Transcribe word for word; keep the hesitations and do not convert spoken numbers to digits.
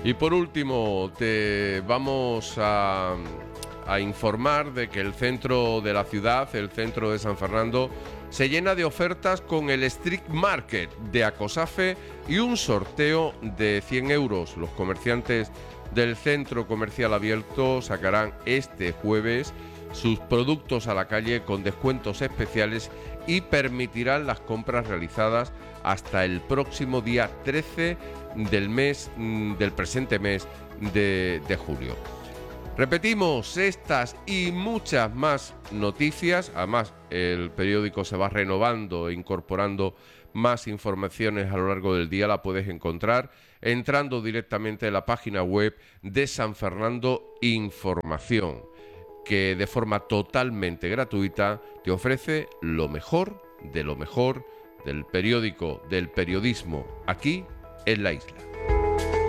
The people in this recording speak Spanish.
Y por último, te vamos a, a informar de que el centro de la ciudad, el centro de San Fernando, se llena de ofertas con el Street Market de Acosafe y un sorteo de cien euros. Los comerciantes del centro comercial abierto sacarán este jueves sus productos a la calle con descuentos especiales y permitirán las compras realizadas hasta el próximo día trece del mes del presente mes de, de julio. Repetimos, estas y muchas más noticias. Además, el periódico se va renovando e incorporando más informaciones a lo largo del día. La puedes encontrar entrando directamente en la página web de San Fernando Información, que de forma totalmente gratuita te ofrece lo mejor de lo mejor del periódico, del periodismo, aquí en la isla.